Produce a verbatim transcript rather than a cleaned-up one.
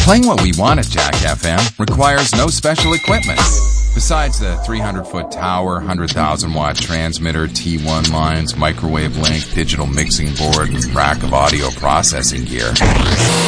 Playing what we want at Jack F M requires no special equipment. Besides the three hundred foot tower, one hundred thousand watt transmitter, T one lines, microwave link, digital mixing board, and rack of audio processing gear.